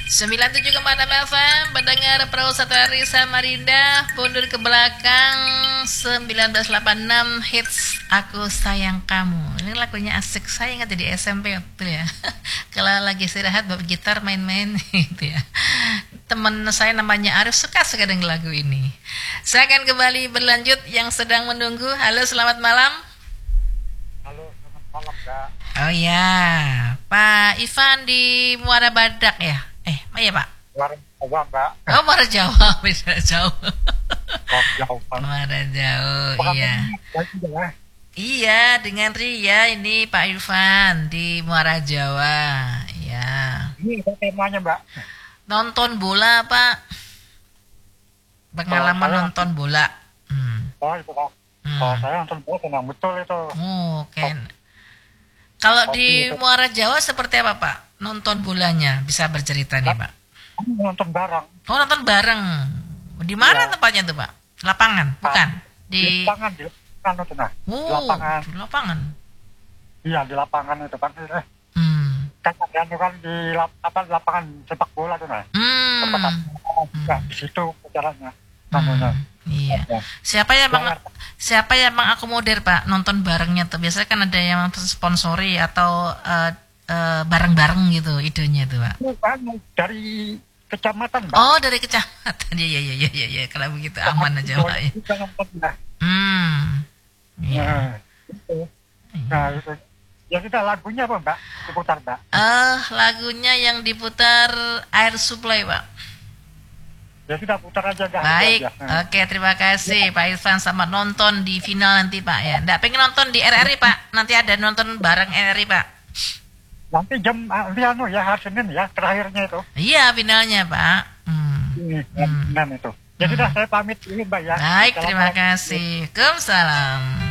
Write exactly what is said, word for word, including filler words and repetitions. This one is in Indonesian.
sembilan puluh tujuh koma enam F M, pendengar Perahu Satari Samarinda, mundur ke belakang seribu sembilan ratus delapan puluh enam hits Aku Sayang Kamu. Ini lagunya asik, saya ingat di S M P waktu ya. Kalau lagi istirahat bawa gitar main-main gitu ya. Teman saya namanya Arif suka sekali dengan lagu ini. Saya akan kembali berlanjut yang sedang menunggu. Halo, selamat malam. Halo, selamat malam, Kak. Oh ya, Pak Ivan di Muara Badak ya? Eh, iya Pak. Muara Jawa, Mbak. Oh, Muara Jawa, beda jauh. Oh, jauh, Pak. Muara Jauh, Bukan iya. ini, ya. Iya, dengan Ria ini Pak Ivan di Muara Jawa, ya. Ini ada temanya, Mbak. Nonton bola, Pak. Pengalaman Oh, saya- nonton bola. Hmm. Oh, itu, Pak. Hmm. Oh, saya nonton bola memang betul itu. Oh, Ken. Kalau di Hobi itu. Muara Jawa seperti apa, Pak? Nonton bolanya bisa bercerita nih, Pak. Kamu nonton bareng. Oh, nonton bareng. Di mana Iya. tempatnya tuh, Pak? Lapangan, bukan? Di Di lapangan, di lapangan itu, nah. Di Oh, lapangan. di lapangan. Iya, di lapangan itu, Pak. Eh, Hmm. kan ada itu kan di lap, apa, lapangan sepak bola itu, nah. Tempat Hmm. nah, di situ acaranya. Namanya. Hmm. Iya. Ya. Siapa yang meng, Jangan- siapa yang mengakomodir, Pak, nonton barengnya tuh? Biasanya kan ada yang sponsori atau eh, eh, bareng-bareng gitu idenya tuh, Pak. Bukan, dari kecamatan, Mbak. Oh, dari kecamatan. Iya, iya, iya, iya, iya. Kalau begitu aman aja, Pak. Ya. Kita nonton, nah. Hmm. Iya. Nah, itu. Nah, itu. Ya kita lagunya apa, Mbak? Diputar, Mbak. Eh, lagunya yang diputar Air Supply, Pak. Ya kita putar aja, dah. Baik, Itu aja. Nah. oke, terima kasih Pak Irfan. Selamat nonton di final nanti, Pak ya. Nggak pengen nonton di R R I, Pak? Nanti ada nonton bareng R R I, Pak. Nanti jam nanti anu ya hari Senin ya terakhirnya itu. Iya, finalnya, Pak. Hmm. Ini hmm. itu. Jadi dah saya pamit dulu, Mbak ya. Baik, terima Assalamualaikum. kasih. Waalaikumsalam.